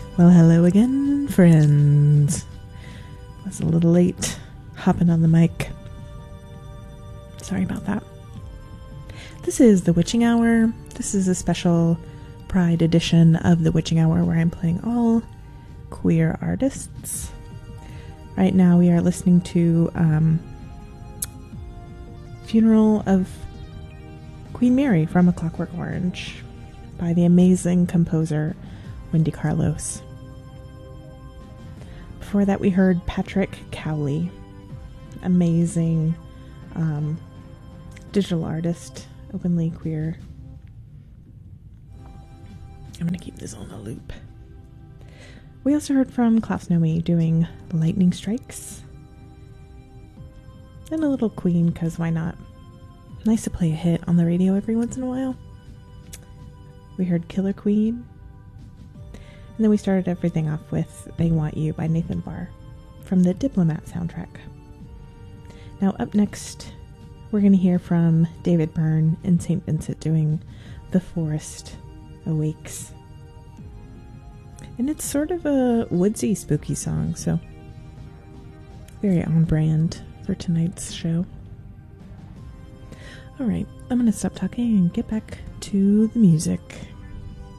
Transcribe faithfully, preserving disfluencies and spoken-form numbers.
Well, hello again, friends. Was a little late hopping on the mic. Sorry about that. This is The Witching Hour. This is a special Pride edition of The Witching Hour where I'm playing all queer artists. Right now we are listening to um, Funeral of Queen Mary from A Clockwork Orange by the amazing composer Wendy Carlos. Before that we heard Patrick Cowley, amazing um, digital artist, openly queer. I'm going to keep this on the loop. We also heard from Klaus Nomi doing Lightning Strikes. And a little Queen, because why not? Nice to play a hit on the radio every once in a while. We heard Killer Queen. And then we started everything off with They Want You by Nathan Barr from the Diplomat soundtrack. Now up next, we're going to hear from David Byrne and Saint Vincent doing The Forest Awakes. And it's sort of a woodsy, spooky song, so very on brand for tonight's show. Alright, I'm going to stop talking and get back to the music.